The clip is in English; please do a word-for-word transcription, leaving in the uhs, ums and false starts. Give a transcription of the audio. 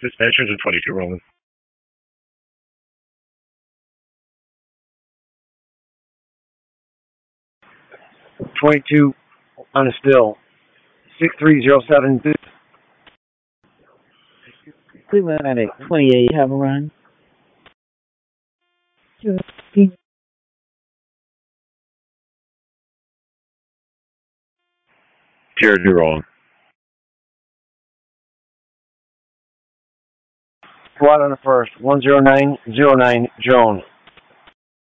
Dispatchers are twenty-two rolling. twenty-two on a still. six three zero seven. Cleveland Atlantic, twenty-eight, have a run. Jared, you're rolling. Squad on the first. one zero nine zero nine, Joan.